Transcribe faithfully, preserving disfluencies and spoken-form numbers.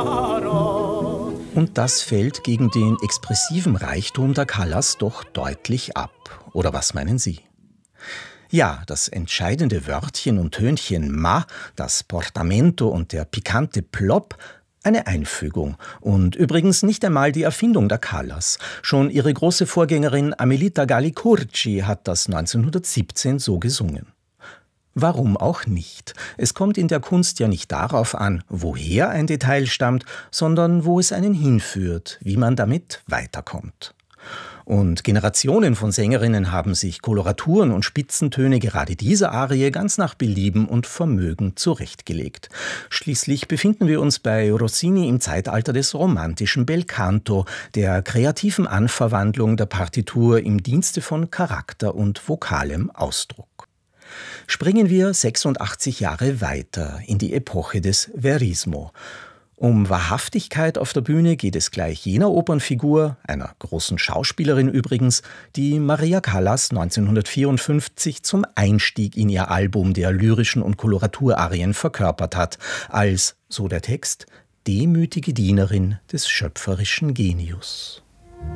Und das fällt gegen den expressiven Reichtum der Callas doch deutlich ab. Oder was meinen Sie? Ja, das entscheidende Wörtchen und Tönchen ma, das Portamento und der pikante Plop, eine Einfügung. Und übrigens nicht einmal die Erfindung der Callas. Schon ihre große Vorgängerin Amelita Galli-Curci hat das neunzehnhundertsiebzehn so gesungen. Warum auch nicht? Es kommt in der Kunst ja nicht darauf an, woher ein Detail stammt, sondern wo es einen hinführt, wie man damit weiterkommt. Und Generationen von Sängerinnen haben sich Koloraturen und Spitzentöne gerade dieser Arie ganz nach Belieben und Vermögen zurechtgelegt. Schließlich befinden wir uns bei Rossini im Zeitalter des romantischen Belcanto, der kreativen Anverwandlung der Partitur im Dienste von Charakter und vokalem Ausdruck. Springen wir sechsundachtzig Jahre weiter in die Epoche des Verismo. Um Wahrhaftigkeit auf der Bühne geht es gleich jener Opernfigur, einer großen Schauspielerin übrigens, die Maria Callas neunzehnhundertvierundfünfzig zum Einstieg in ihr Album der lyrischen und Koloraturarien verkörpert hat, als, so der Text, demütige Dienerin des schöpferischen Genius.